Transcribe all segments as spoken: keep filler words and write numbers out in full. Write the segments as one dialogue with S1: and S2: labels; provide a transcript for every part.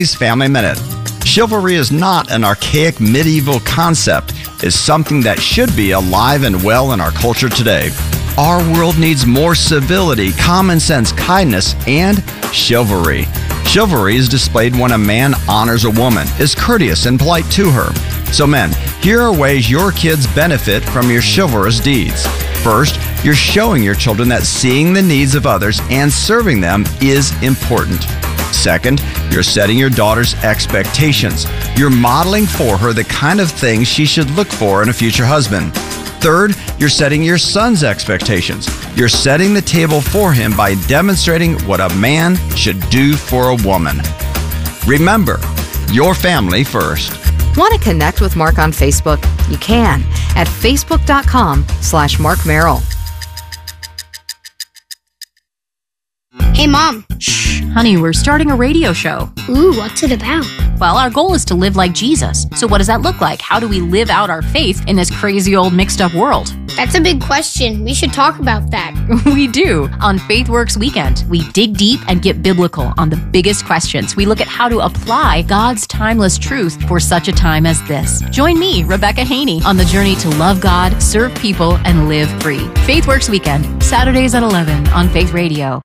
S1: Family Minute. Chivalry is not an archaic medieval concept. It's something that should be alive and well in our culture today. Our world needs more civility, common sense, kindness, and chivalry. Chivalry is displayed when a man honors a woman, is courteous and polite to her. So men, here are ways your kids benefit from your chivalrous deeds. First, you're showing your children that seeing the needs of others and serving them is important. Second, you're setting your daughter's expectations. You're modeling for her the kind of things she should look for in a future husband. Third, you're setting your son's expectations. You're setting the table for him by demonstrating what a man should do for a woman. Remember, your family first.
S2: Want to connect with Mark on Facebook? You can at facebook.com slash Mark Merrill.
S3: Hey, Mom.
S4: Shh, honey, we're starting a radio show.
S3: Ooh, what's it about?
S4: Well, our goal is to live like Jesus. So what does that look like? How do we live out our faith in this crazy old mixed up world?
S3: That's a big question. We should talk about that.
S4: We do. On FaithWorks Weekend, we dig deep and get biblical on the biggest questions. We look at how to apply God's timeless truth for such a time as this. Join me, Rebecca Haney, on the journey to love God, serve people, and live free. FaithWorks Weekend, Saturdays at eleven on Faith Radio.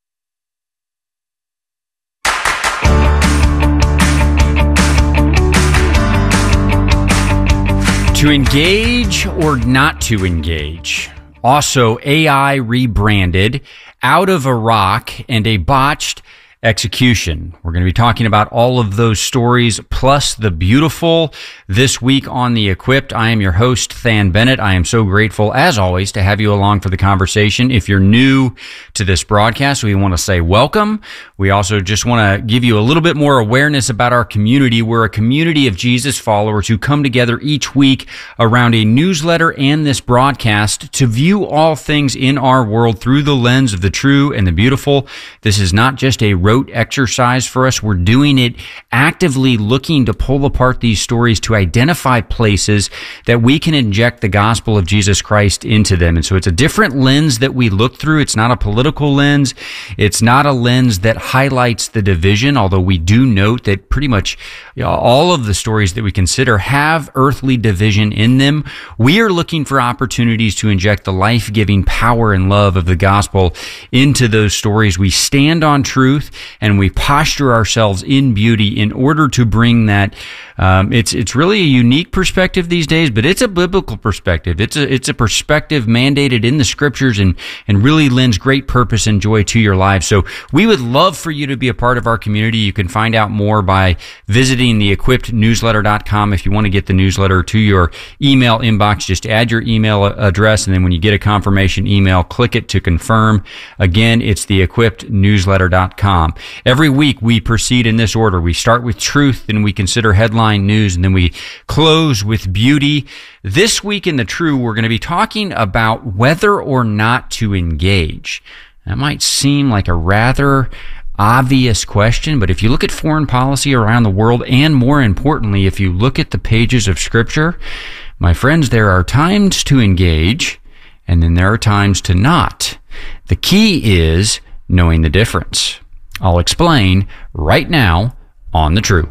S5: To engage or not to engage. Also, A I rebranded out of Iraq and a botched execution. We're going to be talking about all of those stories, plus the beautiful this week on The Equipped. I am your host, Than Bennett. I am so grateful, as always, to have you along for the conversation. If you're new to this broadcast, we want to say welcome. We also just want to give you a little bit more awareness about our community. We're a community of Jesus followers who come together each week around a newsletter and this broadcast to view all things in our world through the lens of the true and the beautiful. This is not just a rote exercise for us. We're doing it actively, looking to pull apart these stories to identify places that we can inject the gospel of Jesus Christ into them. And so it's a different lens that we look through. It's not a political lens. It's not a lens that highlights the division, although we do note that pretty much you know, all of the stories that we consider have earthly division in them. We are looking for opportunities to inject the life-giving power and love of the gospel into those stories. We stand on truth and we posture ourselves in beauty in order to bring that. Um, it's it's really a unique perspective these days, but it's a biblical perspective. It's a it's a perspective mandated in the scriptures and and really lends great purpose and joy to your lives. So we would love for you to be a part of our community. You can find out more by visiting the equipped newsletter dot com. If you want to get the newsletter to your email inbox, just add your email address, and then when you get a confirmation email, click it to confirm. Again, it's the equipped newsletter dot com. Every week we proceed in this order. We start with truth, then we consider headline news, and then we close with beauty. This week in The True, we're going to be talking about whether or not to engage. That might seem like a rather obvious question, but if you look at foreign policy around the world, and more importantly, if you look at the pages of Scripture, my friends, there are times to engage, and then there are times to not. The key is knowing the difference. I'll explain right now on The True.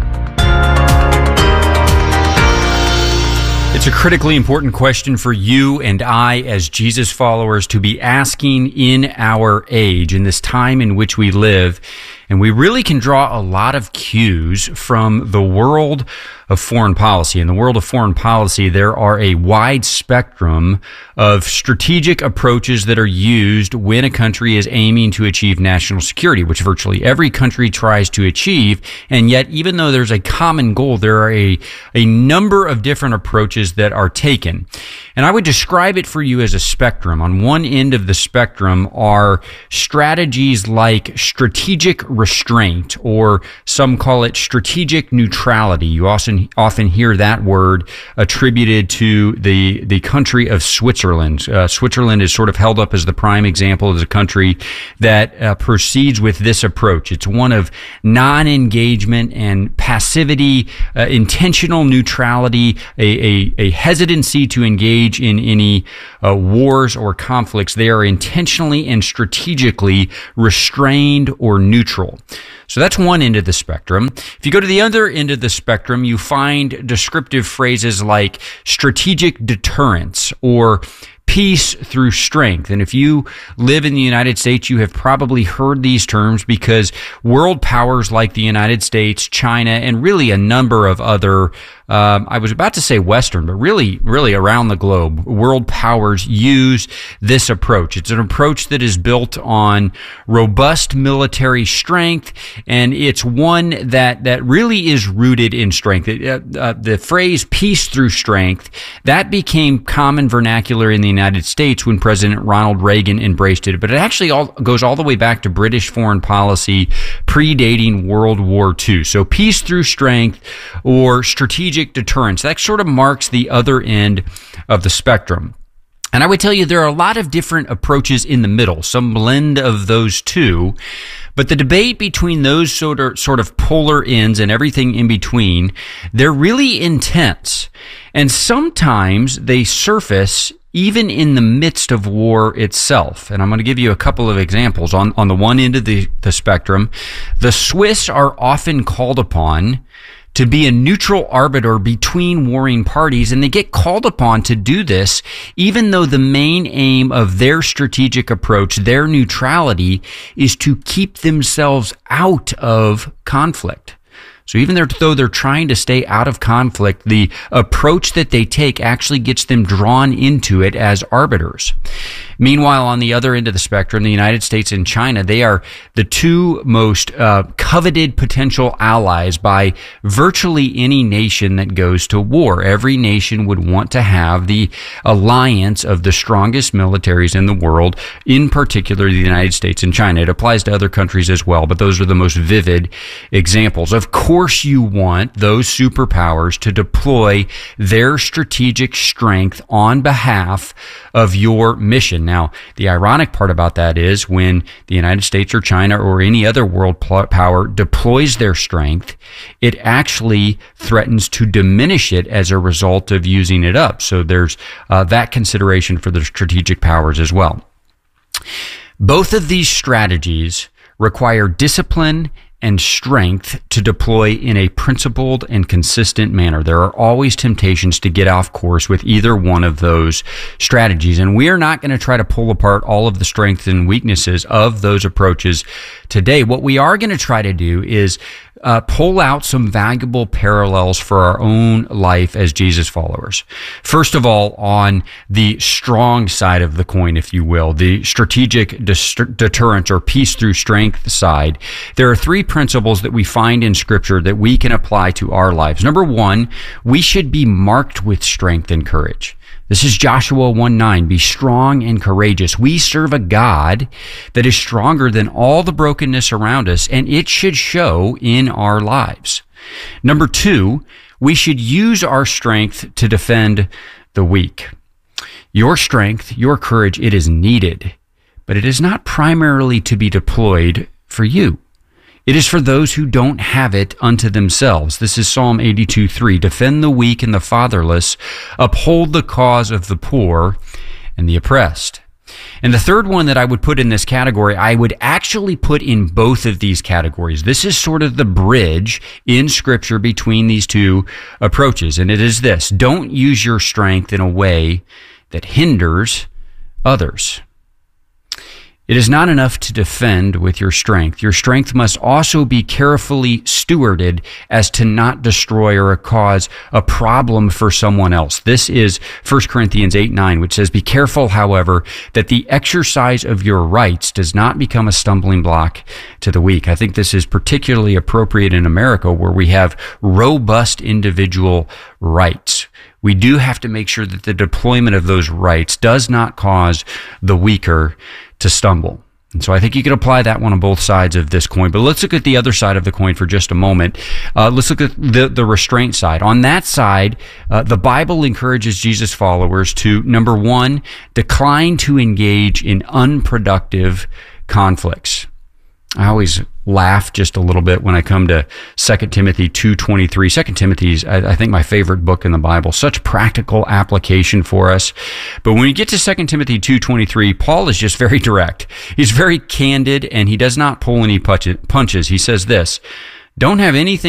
S5: It's a critically important question for you and I as Jesus followers to be asking in our age, in this time in which we live. And we really can draw a lot of cues from the world of foreign policy. In the world of foreign policy, there are a wide spectrum of strategic approaches that are used when a country is aiming to achieve national security, which virtually every country tries to achieve. And yet, even though there's a common goal, there are a, a number of different approaches that are taken. And I would describe it for you as a spectrum. On one end of the spectrum are strategies like strategic restraint, or some call it strategic neutrality. You often often hear that word attributed to the the country of Switzerland. Uh, Switzerland is sort of held up as the prime example as a country that uh, proceeds with this approach. It's one of non-engagement and passivity, uh, intentional neutrality, a, a, a hesitancy to engage in any uh, wars or conflicts. They are intentionally and strategically restrained or neutral. middle. So that's one end of the spectrum. If you go to the other end of the spectrum, you find descriptive phrases like strategic deterrence or peace through strength. And if you live in the United States, you have probably heard these terms because world powers like the United States, China, and really a number of other, um, I was about to say Western, but really, really around the globe, world powers use this approach. It's an approach that is built on robust military strength, and it's one that, that really is rooted in strength. It, uh, uh, the phrase peace through strength, that became common vernacular in the United States when President Ronald Reagan embraced it, but it actually all goes all the way back to British foreign policy predating World War Two. So peace through strength or strategic deterrence, that sort of marks the other end of the spectrum. And I would tell you there are a lot of different approaches in the middle, some blend of those two, but the debate between those sort of, sort of polar ends and everything in between, they're really intense. And sometimes they surface even in the midst of war itself. And I'm going to give you a couple of examples. On, on the one end of the, the spectrum, the Swiss are often called upon to be a neutral arbiter between warring parties, and they get called upon to do this even though the main aim of their strategic approach, their neutrality, is to keep themselves out of conflict. So even though they're trying to stay out of conflict, the approach that they take actually gets them drawn into it as arbiters. Meanwhile, on the other end of the spectrum, the United States and China, they are the two most uh, coveted potential allies by virtually any nation that goes to war. Every nation would want to have the alliance of the strongest militaries in the world, in particular the United States and China. It applies to other countries as well, but those are the most vivid examples. Of course, you want those superpowers to deploy their strategic strength on behalf of your mission. Now, the ironic part about that is when the United States or China or any other world power deploys their strength, it actually threatens to diminish it as a result of using it up. So there's uh, that consideration for the strategic powers as well. Both of these strategies require discipline and strength to deploy in a principled and consistent manner. There are always temptations to get off course with either one of those strategies, and we are not going to try to pull apart all of the strengths and weaknesses of those approaches today. What we are going to try to do is uh, pull out some valuable parallels for our own life as Jesus followers. First of all, on the strong side of the coin, if you will, the strategic dis- deterrence or peace through strength side, there are three principles that we find in Scripture that we can apply to our lives. Number one, we should be marked with strength and courage. This is Joshua one nine. Be strong and courageous. We serve a God that is stronger than all the brokenness around us, and it should show in our lives. Number two, we should use our strength to defend the weak. Your strength, your courage, it is needed, but it is not primarily to be deployed for you. It is for those who don't have it unto themselves. This is Psalm eighty-two three. Defend the weak and the fatherless. Uphold the cause of the poor and the oppressed. And the third one that I would put in this category, I would actually put in both of these categories. This is sort of the bridge in Scripture between these two approaches. And it is this: don't use your strength in a way that hinders others. It is not enough to defend with your strength. Your strength must also be carefully stewarded as to not destroy or cause a problem for someone else. This is First Corinthians eight nine, which says, be careful, however, that the exercise of your rights does not become a stumbling block to the weak. I think this is particularly appropriate in America, where we have robust individual rights. We do have to make sure that the deployment of those rights does not cause the weaker to stumble. And so I think you can apply that one on both sides of this coin. But let's look at the other side of the coin for just a moment. Uh, let's look at the, the restraint side. On that side, uh, the Bible encourages Jesus followers to, number one, decline to engage in unproductive conflicts. I always laugh just a little bit when I come to Second Timothy two twenty-three. Second Timothy is, I, I think, my favorite book in the Bible. Such practical application for us. But when we get to Second Timothy two twenty-three, Paul is just very direct. He's very candid, and he does not pull any punches. He says this: don't have anything